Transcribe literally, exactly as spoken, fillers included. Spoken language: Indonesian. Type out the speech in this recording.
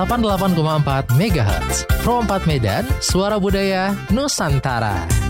delapan puluh delapan koma empat megahertz. Pro empat Medan, suara budaya Nusantara.